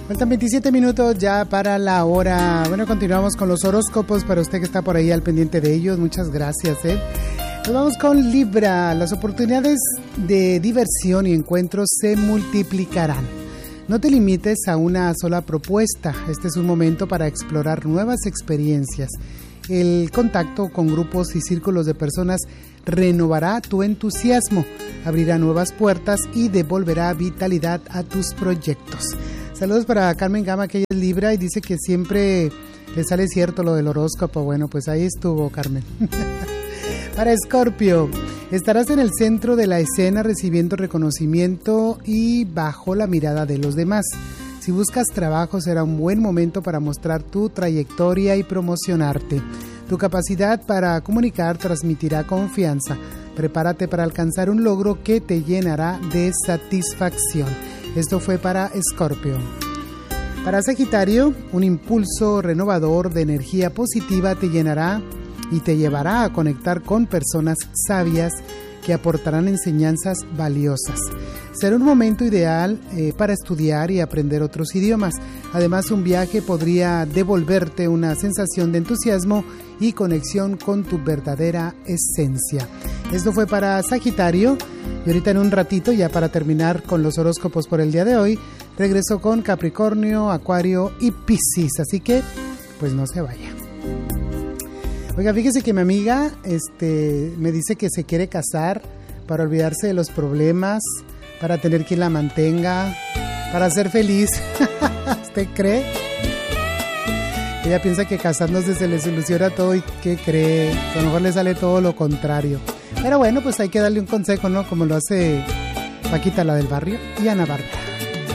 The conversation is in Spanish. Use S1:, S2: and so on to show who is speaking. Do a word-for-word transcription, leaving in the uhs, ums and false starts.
S1: Faltan veintisiete minutos ya para la hora. Bueno, continuamos con los horóscopos para usted que está por ahí al pendiente de ellos. Muchas gracias, ¿eh? Nos vamos con Libra. Las oportunidades de diversión y encuentros se multiplicarán. No te limites a una sola propuesta. Este es un momento para explorar nuevas experiencias. El contacto con grupos y círculos de personas renovará tu entusiasmo, abrirá nuevas puertas y devolverá vitalidad a tus proyectos. Saludos para Carmen Gama, que ella es Libra y dice que siempre le sale cierto lo del horóscopo. Bueno, pues ahí estuvo, Carmen. Para Escorpio, estarás en el centro de la escena recibiendo reconocimiento y bajo la mirada de los demás. Si buscas trabajo, será un buen momento para mostrar tu trayectoria y promocionarte. Tu capacidad para comunicar transmitirá confianza. Prepárate para alcanzar un logro que te llenará de satisfacción. Esto fue para Escorpio. Para Sagitario, un impulso renovador de energía positiva te llenará y te llevará a conectar con personas sabias que aportarán enseñanzas valiosas. Será un momento ideal eh, para estudiar y aprender otros idiomas. Además, un viaje podría devolverte una sensación de entusiasmo y conexión con tu verdadera esencia. Esto fue para Sagitario. Y ahorita en un ratito, ya para terminar con los horóscopos por el día de hoy, regreso con Capricornio, Acuario y Piscis. Así que, pues no se vaya. Oiga, fíjese que mi amiga este, me dice que se quiere casar para olvidarse de los problemas, para tener quien la mantenga, para ser feliz. ¿Usted cree? Ella piensa que casándose se le soluciona todo y ¿qué cree? A lo mejor le sale todo lo contrario. Pero bueno, pues hay que darle un consejo, ¿no? Como lo hace Paquita, la del barrio, y Ana Bárbara.